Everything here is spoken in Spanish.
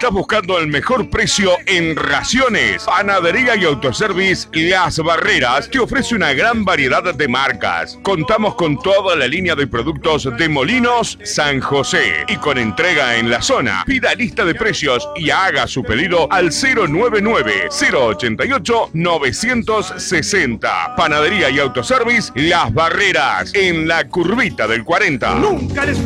¿Estás buscando el mejor precio en raciones? Panadería y Autoservice Las Barreras te ofrece una gran variedad de marcas. Contamos con toda la línea de productos de Molinos San José y con entrega en la zona. Pida lista de precios y haga su pedido al 099-088-960. Panadería y Autoservice Las Barreras, en la curvita del 40. Nunca les